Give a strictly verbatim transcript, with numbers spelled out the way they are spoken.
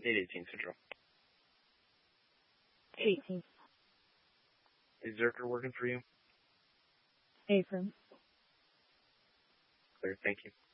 eight eighteen Central. eighteen. Is Zerker working for you? Affirm. Clear, thank you.